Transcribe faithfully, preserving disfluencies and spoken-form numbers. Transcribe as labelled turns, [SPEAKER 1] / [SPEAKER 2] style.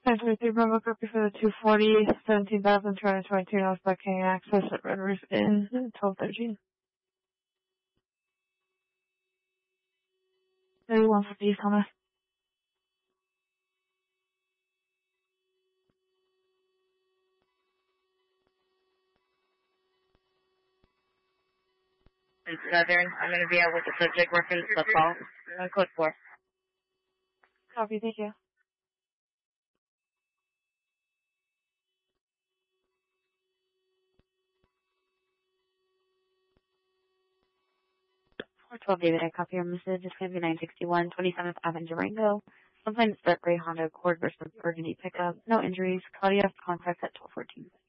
[SPEAKER 1] ten twenty-three Bravo copy for the two forty, seventeen thousand two hundred twenty-two dollars by King Access at Red Roof Inn, twelve thirteen. thirty-one fifty East Thomas.
[SPEAKER 2] And Southern, I'm going to be out with the subject reference the call. Uh, code four.
[SPEAKER 1] Copy, thank you.
[SPEAKER 2] four twelve David, I copy your message. It's going to be nine sixty-one, twenty-seventh Avenue, Durango. Sometimes dark gray Honda Accord versus Burgundy pickup. No injuries. Claudia, contact at twelve fourteen.